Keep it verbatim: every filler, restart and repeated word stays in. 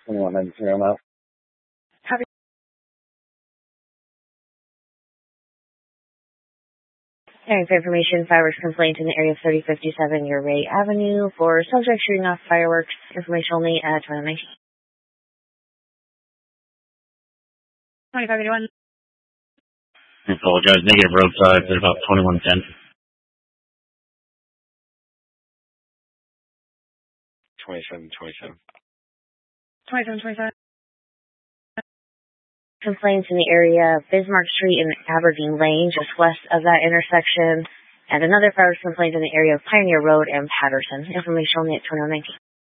twenty-one nineteen on that. Copy. And for information, fireworks complaint in the area of thirty fifty-seven Uray Avenue for subject shooting off fireworks. Information only at twenty-one nineteen. twenty-five eighty-one. I apologize. Negative roadside at about twenty-one ten. twenty-seven twenty-seven. twenty-seven twenty-seven. Complaints in the area of Bismarck Street and Aberdeen Lane, just west of that intersection. And another fireworks complaint in the area of Pioneer Road and Patterson. Information only at twenty-one nineteen.